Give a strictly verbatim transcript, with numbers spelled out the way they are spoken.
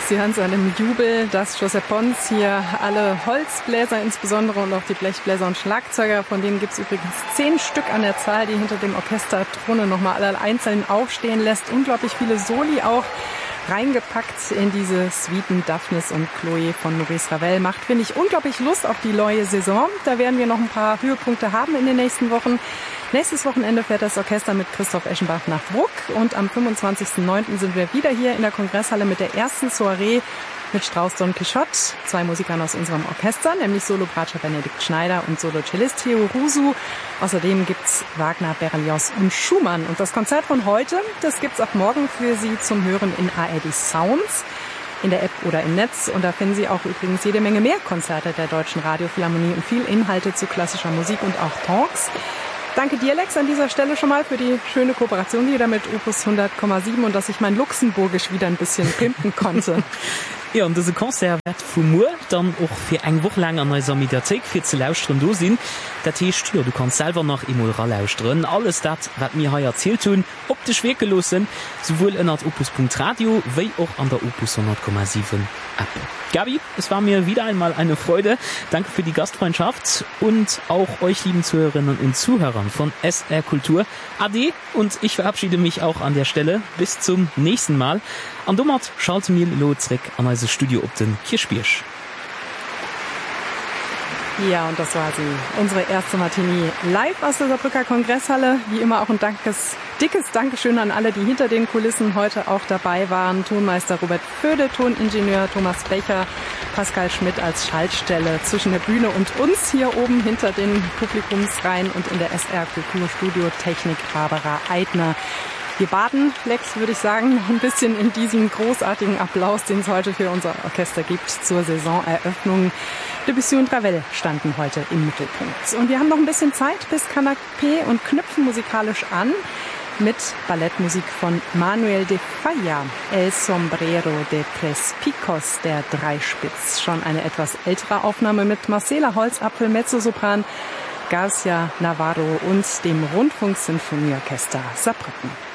Sie hören es an dem Jubel, dass Josep Pons hier alle Holzbläser insbesondere und auch die Blechbläser und Schlagzeuger, von denen gibt es übrigens zehn Stück an der Zahl, die hinter dem Orchesterthrone nochmal alle einzeln aufstehen lässt. Unglaublich viele Soli auch reingepackt in diese Suiten Daphnis und Chloe von Maurice Ravel. Macht, finde ich, unglaublich Lust auf die neue Saison. Da werden wir noch ein paar Höhepunkte haben in den nächsten Wochen. Nächstes Wochenende fährt das Orchester mit Christoph Eschenbach nach Bruck und am fünfundzwanzigsten neunten sind wir wieder hier in der Kongresshalle mit der ersten Soiree mit Strauss Don Quixote, zwei Musikern aus unserem Orchester, nämlich Solo-Bratscher Benedikt Schneider und Solo-Cellist Theo Rusu. Außerdem gibt's Wagner, Berlioz und Schumann. Und das Konzert von heute, das gibt's auch morgen für Sie zum Hören in A R D Sounds, in der App oder im Netz. Und da finden Sie auch übrigens jede Menge mehr Konzerte der Deutschen Radiophilharmonie und viel Inhalte zu klassischer Musik und auch Talks. Danke dir, Lex, an dieser Stelle schon mal für die schöne Kooperation hier mit Opus hundert Komma sieben und dass ich mein Luxemburgisch wieder ein bisschen pimpen konnte. Ja, und diese Konzert wird von mir dann auch für eine Woche lang an unserer Mediathek für zu lauschen da sind. Das heißt, ja, du kannst selber noch immer lauschen. Alles das, was mir hier erzählt tun, ob die Schwierige losen, sowohl in der Opus Punkt Radio wie auch an der Opus hundert Komma sieben App. Gabi, es war mir wieder einmal eine Freude. Danke für die Gastfreundschaft und auch euch, lieben Zuhörerinnen und Zuhörern von S R Kultur. Ade, und ich verabschiede mich auch an der Stelle. Bis zum nächsten Mal. An Dummert schalte mir Lotzrick an unser Studio ob den Kirschbirsch. Ja, und das war sie. Unsere erste Matinee live aus der Saarbrücker Kongresshalle. Wie immer auch ein dankes, dickes Dankeschön an alle, die hinter den Kulissen heute auch dabei waren. Tonmeister Robert Föde, Toningenieur Thomas Becher, Pascal Schmidt als Schaltstelle zwischen der Bühne und uns hier oben hinter den Publikumsreihen und in der S R Kulturstudio Technik Barbara Eitner. Wir baden, Lex, würde ich sagen, noch ein bisschen in diesem großartigen Applaus, den es heute für unser Orchester gibt zur Saisoneröffnung. Debussy und Ravel standen heute im Mittelpunkt. Und wir haben noch ein bisschen Zeit bis Canapé und knüpfen musikalisch an mit Ballettmusik von Manuel de Falla, El Sombrero de Tres Picos, der Dreispitz. Schon eine etwas ältere Aufnahme mit Marcela Holzapfel, Mezzosopran, Garcia Navarro und dem Rundfunksinfonieorchester Saarbrücken.